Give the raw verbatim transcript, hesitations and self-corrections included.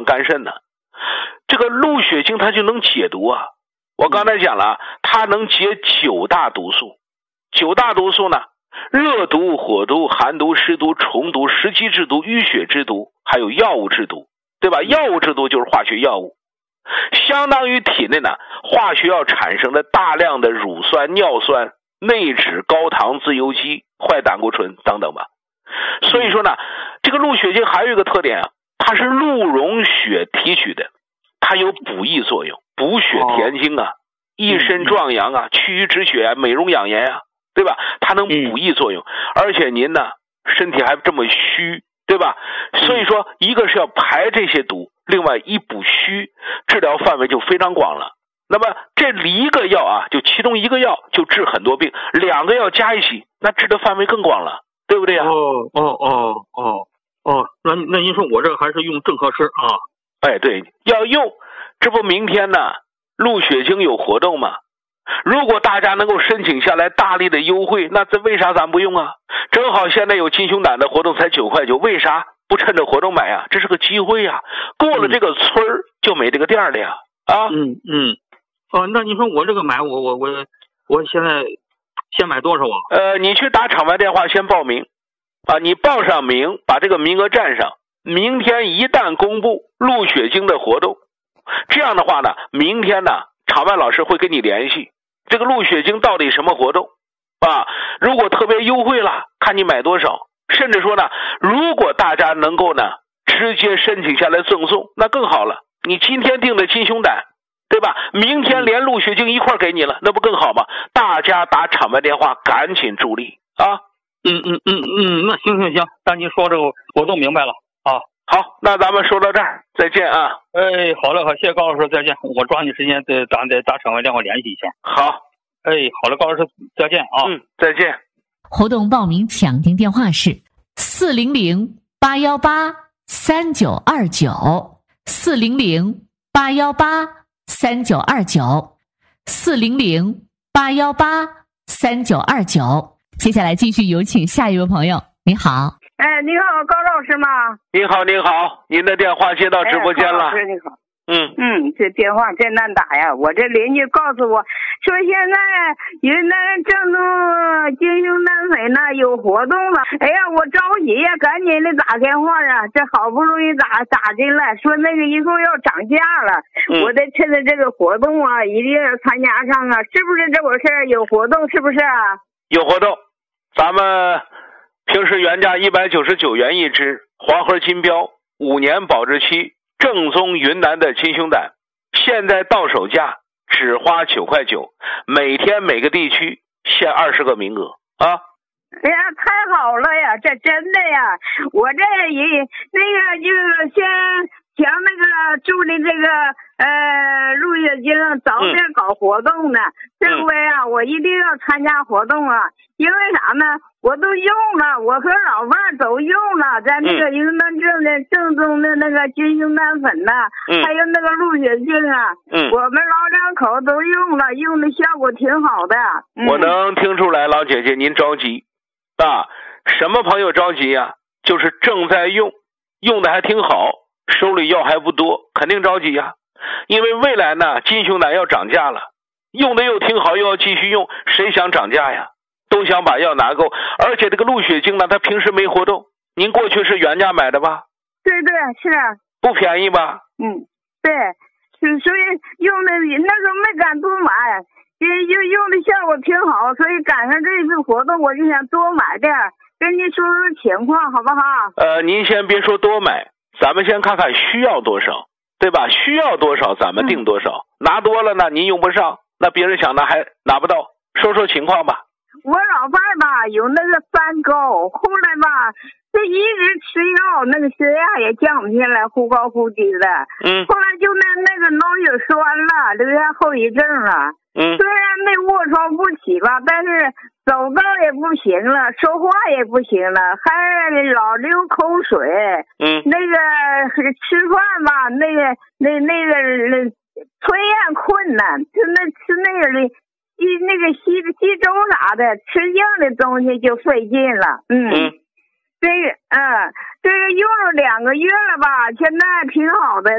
肝肾呢。这个鹿血清它就能解毒啊。我刚才讲了，它能解九大毒素。九大毒素呢，热毒、火毒、寒毒、湿毒、虫毒、食积之毒、淤血之毒，还有药物之毒，对吧？药物之毒就是化学药物，相当于体内呢化学药产生的大量的乳酸、尿酸、内酯、高糖、自由基、坏胆固醇等等吧。所以说呢，这个鹿血清还有一个特点啊，它是鹿茸血提取的，它有补益作用，补血填精啊，益肾壮阳啊，祛瘀止血啊，美容养颜啊，对吧？它能补益作用，而且您呢身体还这么虚，对吧？所以说一个是要排这些毒，另外一补虚，治疗范围就非常广了。那么这一个药啊，就其中一个药就治很多病，两个药加一起，那治的范围更广了，对不对啊？ 哦哦哦哦哦，那那您说我这还是用正合适啊？ 哎，对，要用。这不明天呢鹿血清有活动吗？如果大家能够申请下来大力的优惠，那这为啥咱不用啊？正好现在有金熊胆的活动才九块九，为啥不趁着活动买啊？这是个机会呀、啊！过了这个村儿、嗯、就没这个店了呀！啊， 嗯嗯，哦，那你说我这个买，我我我我现在先买多少啊？ 呃，你去打场外电话先报名啊，你报上名，把这个名额占上。明天一旦公布鹿血清的活动，这样的话呢，明天呢，场外老师会跟你联系，这个鹿血清到底什么活动啊？如果特别优惠了，看你买多少，甚至说呢，如果大家能够呢直接申请下来赠送，那更好了。你今天订的金熊胆，对吧？明天连鹿血清一块给你了，那不更好吗？大家打场外电话，赶紧助力啊！ 嗯嗯嗯嗯，那行行行，那你说这个我都明白了啊。 好，那咱们说到这儿，再见啊！ 哎，好嘞，好，谢谢高老师，再见。我抓紧时间再咱再打场外电话联系一下。 好， 哎，好嘞，高老师，再见啊！ 嗯，再见。 活动报名抢订电话是四零零八幺八三九二九，四零零八幺八三九二九，四零零八幺八三九二九。接下来继续有请下一位朋友，你好。 哎，你好，高老师吗？ 你好，你好，您的电话接到直播间了。 哎、高老师你好。 嗯嗯，这电话真难打呀！我这邻居告诉我说，现在云南郑州金熊胆粉呢有活动了。哎呀，我着急呀，赶紧的打电话啊！这好不容易打打进来，说那个以后要涨价了，嗯、我得趁着这个活动啊，一定要参加上啊！是不是这回事？有活动是不是啊？ 有活动，咱们平时原价一百九十九元一支，黄河金标，五年保质期。正宗云南的金熊胆，现在到手价只花九块九，每天每个地区限二十个名额啊！ 哎呀，太好了呀，这真的呀！我这也那个就先想那个助力这个呃鹿血清早点搞活动呢。嗯、这回啊，我一定要参加活动啊！因为啥呢？我都用了，我和老伴儿都用了，在那个云南正的正宗的那个金熊胆粉呐、嗯，还有那个鹿血清啊，嗯，我们老两口都用了，用的效果挺好的。嗯、 我能听出来，老姐姐您着急啊？什么朋友着急呀、啊？就是正在用，用的还挺好，手里药还不多，肯定着急呀、啊。因为未来呢，金熊胆要涨价了，用的又挺好，又要继续用，谁想涨价呀？都想把药拿够，而且这个鹿血清呢，它平时没活动。您过去是原价买的吧？ 对对是。 不便宜吧？ 嗯，对，所以用的那时候没敢多买，因为用的效果挺好，所以赶上这一次活动，我就想多买点，跟您说说情况好不好？ 呃，您先别说多买，咱们先看看需要多少，对吧？需要多少咱们定多少，嗯、拿多了呢您用不上，那别人想拿还拿不到，说说情况吧。 我老伴儿吧有那个三高，后来吧这一直吃药，那个血压也降不下来，忽高忽低的。嗯。后来就那那个脑血栓了，留下后遗症了。嗯。虽然没卧床不起吧，但是走道也不行了，说话也不行了，还老流口水。嗯。那个吃饭吧，那个那那个吞咽困难，就那吃那个的。吸那个吸吸粥啥的，吃硬的东西就费劲了。嗯，嗯这个嗯，这个用了两个月了吧，现在挺好的。